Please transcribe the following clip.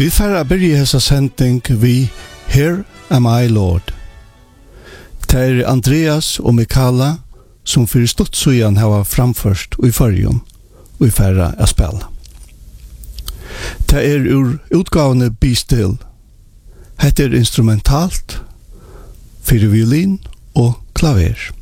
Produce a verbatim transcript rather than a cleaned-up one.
Vi færre byrje hessa sending vi Here am I Lord. Det er Andreas og Mikaela som fyrir stutsujan hava framførst og i fyrjun og i færre a spela. Det er ur utgavene Be Still. Hette er instrumentalt fyrir violin og klaver.